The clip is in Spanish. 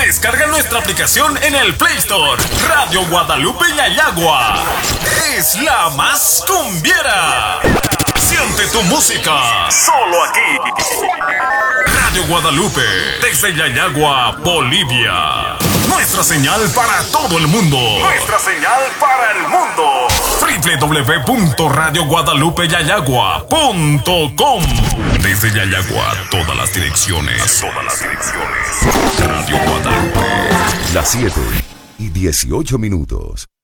Descarga nuestra aplicación en el Play Store. Radio Guadalupe Yayagua es la más cumbiera. Siente tu música solo aquí. Radio Guadalupe, desde Yayagua, Bolivia. Nuestra señal para todo el mundo. Nuestra señal para el mundo. www.radioguadalupeyayagua.com. Desde Yayagua, todas las direcciones. Radio Guadalupe. Las 7:18.